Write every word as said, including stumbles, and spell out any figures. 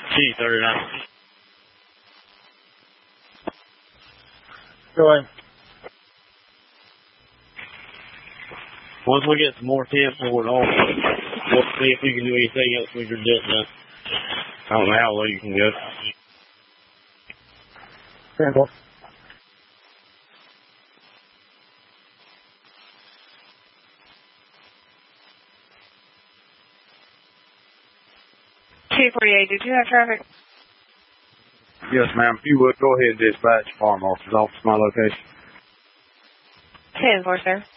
T thirty-nine. Go ahead. Once we get some more temps for it on, we'll see if we can do anything else with your debt now. I don't know how low you can go. Sample. two forty-eight, did you have traffic? Yes, ma'am. If you would, go ahead and dispatch farm officers off to my location. ten four, sir.